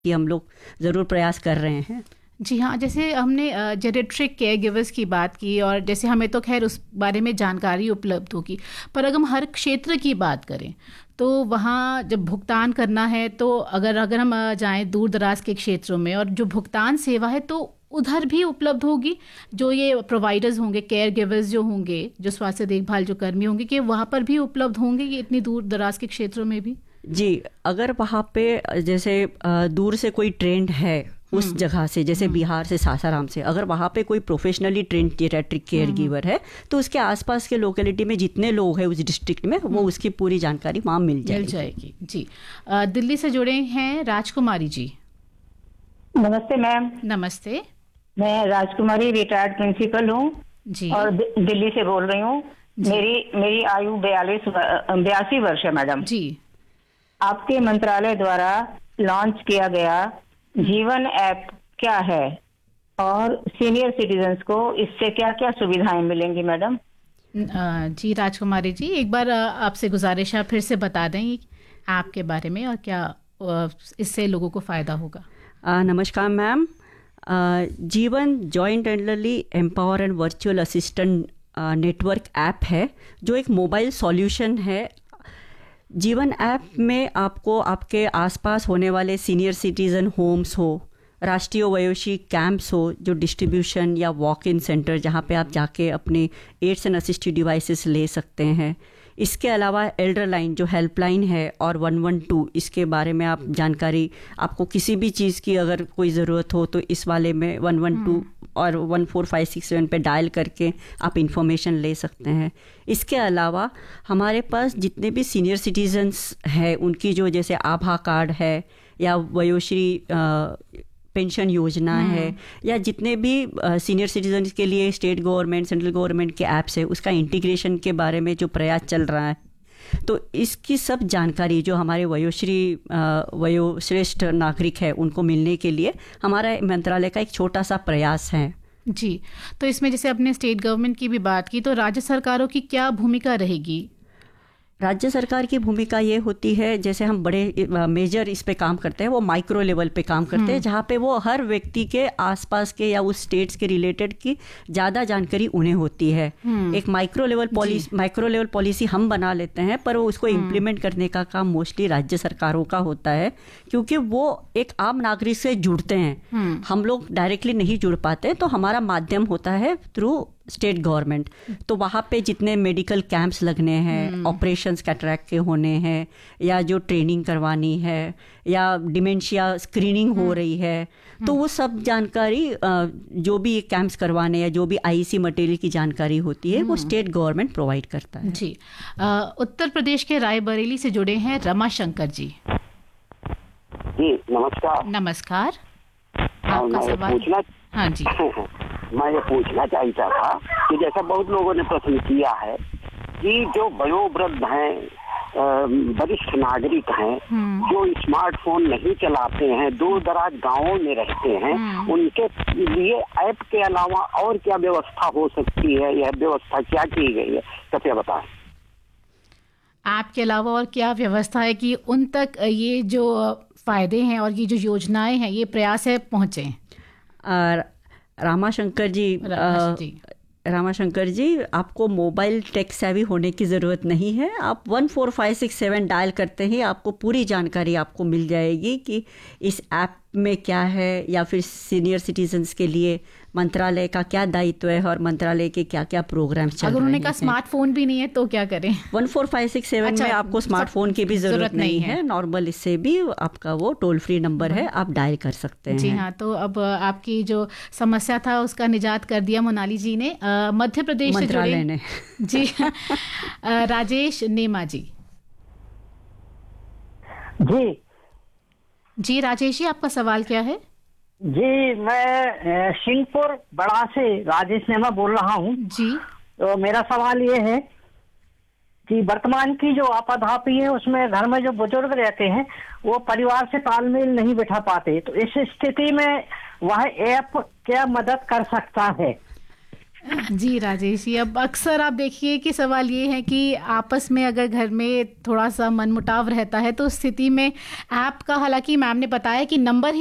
कि हम लोग ज़रूर प्रयास कर रहे हैं। जी हाँ, जैसे हमने जेरिएट्रिक केयर गिवर्स की बात की और जैसे हमें तो खैर उस बारे में जानकारी उपलब्ध होगी, पर अगर हम हर क्षेत्र की बात करें तो वहाँ जब भुगतान करना है तो अगर हम जाएं दूर दराज के क्षेत्रों में और जो भुगतान सेवा है तो उधर भी उपलब्ध होगी, जो ये प्रोवाइडर्स होंगे, केयर गिवर्स जो होंगे, जो स्वास्थ्य देखभाल जो कर्मी होंगे, कि वहाँ पर भी उपलब्ध होंगे ये इतनी दूर दराज के क्षेत्रों में भी? जी, अगर वहाँ पे जैसे दूर से कोई ट्रेंड है उस जगह से, जैसे बिहार से सासाराम से, अगर वहाँ पे कोई professionally trained geriatric care giver है तो उसके आसपास के लोकेलिटी में जितने लोग हैं उस डिस्ट्रिक्ट में वो उसकी पूरी जानकारी वहाँ मिल जाएगी। जी, दिल्ली से जुड़े हैं राजकुमारी जी। नमस्ते मैम। नमस्ते। मैं राजकुमारी रिटायर्ड प्रिंसिपल हूँ जी और दिल्ली से बोल रही हूँ। मेरी आयु 82 वर्ष है मैडम जी। आपके मंत्रालय द्वारा लॉन्च किया गया जीवन ऐप क्या है और सीनियर सिटीजन्स को इससे क्या क्या सुविधाएं मिलेंगी मैडम? जी राजकुमारी जी, एक बार आपसे गुजारिश है फिर से बता दें ऐप के बारे में और क्या इससे लोगों को फ़ायदा होगा। नमस्कार मैम। जीवन joint elderly empower and virtual assistant network app है जो एक मोबाइल सॉल्यूशन है। जीवन ऐप में आपको आपके आसपास होने वाले सीनियर सिटीज़न होम्स हो, राष्ट्रीय वयोश्री कैंप्स हो, जो डिस्ट्रीब्यूशन या वॉक इन सेंटर जहाँ पे आप जाके अपने एड्स एंड असिस्टिव डिवाइसेस ले सकते हैं। इसके अलावा एल्डर लाइन जो हेल्पलाइन है और 112, इसके बारे में आप जानकारी, आपको किसी भी चीज़ की अगर कोई ज़रूरत हो तो इस वाले में 112 और 14567 पे डायल करके आप इंफॉर्मेशन ले सकते हैं। इसके अलावा हमारे पास जितने भी सीनियर सिटीजन्स हैं उनकी जो जैसे आभा कार्ड है या वयोश्री पेंशन योजना है या जितने भी सीनियर सिटीजन के लिए स्टेट गवर्नमेंट सेंट्रल गवर्नमेंट के ऐप्स है, उसका इंटीग्रेशन के बारे में जो प्रयास चल रहा है, तो इसकी सब जानकारी जो हमारे वयोश्रेष्ठ नागरिक है उनको मिलने के लिए हमारा मंत्रालय का एक छोटा सा प्रयास है। जी, तो इसमें जैसे अपने स्टेट गवर्नमेंट की भी बात की तो राज्य सरकारों की क्या भूमिका रहेगी? राज्य सरकार की भूमिका ये होती है, जैसे हम बड़े मेजर इस पे काम करते हैं, वो माइक्रो लेवल पे काम करते हैं जहाँ पे वो हर व्यक्ति के आसपास के या उस स्टेट्स के रिलेटेड की ज़्यादा जानकारी उन्हें होती है। एक माइक्रो लेवल पॉलिसी हम बना लेते हैं, पर वो उसको इम्प्लीमेंट करने का काम मोस्टली राज्य सरकारों का होता है, क्योंकि वो एक आम नागरिक से जुड़ते हैं। हम लोग डायरेक्टली नहीं जुड़ पाते, तो हमारा माध्यम होता है थ्रू स्टेट गवर्नमेंट। तो वहाँ पे जितने मेडिकल कैंप्स लगने हैं, ऑपरेशंस कैटरैक्ट के होने हैं, या जो ट्रेनिंग करवानी है, या डिमेंशिया स्क्रीनिंग हो रही है, तो वो सब जानकारी जो भी कैंप्स करवाने या जो भी आईसी मटेरियल की जानकारी होती है वो स्टेट गवर्नमेंट प्रोवाइड करता है। जी, उत्तर प्रदेश के रायबरेली से जुड़े हैं रमाशंकर जी। जी नमस्कार। नमस्कार, आपका सवाल? हाँ जी। मैं ये पूछना चाहता था कि जैसा बहुत लोगों ने प्रश्न किया है कि जो वयोवृद्ध हैं, वरिष्ठ नागरिक हैं, जो स्मार्टफोन नहीं चलाते हैं, दूर दराज गांवों में रहते हैं, उनके लिए ऐप के अलावा और क्या व्यवस्था हो सकती है? यह व्यवस्था क्या की गई है, कृपया बताएं। ऐप के अलावा और क्या व्यवस्था है कि उन तक ये जो फायदे हैं और ये जो योजनाएं हैं, ये प्रयास है पहुंचे? रामाशंकर जी, आपको मोबाइल टेक सेवी होने की ज़रूरत नहीं है। आप 14567 डायल करते ही आपको पूरी जानकारी आपको मिल जाएगी कि इस ऐप में क्या है, या फिर सीनियर सिटीजन्स के लिए मंत्रालय का क्या दायित्व है और मंत्रालय के क्या क्या प्रोग्राम्स चल रहे हैं। अगर उन्हें का स्मार्टफोन भी नहीं है तो क्या करें? 14567 में आपको स्मार्टफोन की भी ज़रूरत नहीं है। नॉर्मल इससे भी आपका वो टोल फ्री नंबर है, आप डायल कर सकते हैं। जी हाँ, तो अब आपकी जो समस्या था उसका निजात कर दिया मोनाली जी ने, मध्य प्रदेश से मंत्रालय ने। जी राजेश नेमा जी। जी राजेश जी, आपका सवाल क्या है? जी, मैं सिंहपुर बड़ा से राजेश नेमा बोल रहा हूँ जी। तो मेरा सवाल ये है कि वर्तमान की जो आपाधापी है उसमें घर में जो बुजुर्ग रहते हैं वो परिवार से तालमेल नहीं बिठा पाते, तो इस स्थिति में वह ऐप क्या मदद कर सकता है? जी राजेश जी, अब अक्सर आप देखिए कि सवाल ये है कि आपस में अगर घर में थोड़ा सा मनमुटाव रहता है तो उस स्थिति में ऐप का, हालांकि मैम ने बताया कि नंबर